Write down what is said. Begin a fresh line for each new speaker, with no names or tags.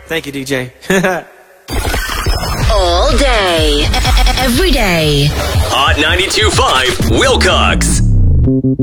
Thank you, DJ.
All day, every day.
Hot 92.5 Wilcox.